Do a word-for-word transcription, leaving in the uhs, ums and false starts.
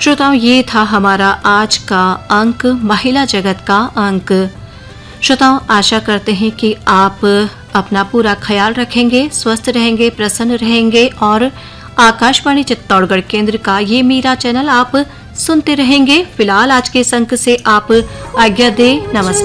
श्रोताओं, ये था हमारा आज का अंक, महिला जगत का अंक। श्रोताओं, आशा करते हैं कि आप अपना पूरा ख्याल रखेंगे, स्वस्थ रहेंगे, प्रसन्न रहेंगे और आकाशवाणी चित्तौड़गढ़ केंद्र का ये मेरा चैनल आप सुनते रहेंगे। फिलहाल आज के इस अंक से आप आज्ञा दें। नमस्कार।